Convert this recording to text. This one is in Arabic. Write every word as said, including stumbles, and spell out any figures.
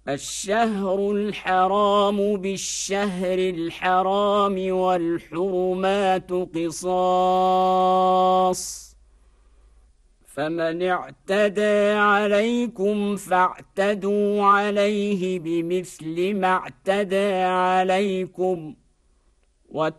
الشهر الحرام بالشهر الحرام والحرمات قصاص، فمن اعتدى عليكم فاعتدوا عليه بمثل ما اعتدى عليكم،